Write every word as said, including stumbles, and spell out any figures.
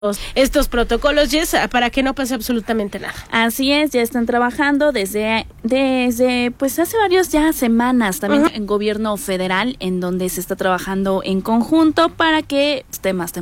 estos protocolos, Jess, para que no pase absolutamente nada. Así es, ya están trabajando desde, desde pues hace varios ya semanas, también uh-huh. en gobierno federal, en donde se está trabajando en conjunto para que esté más temprano.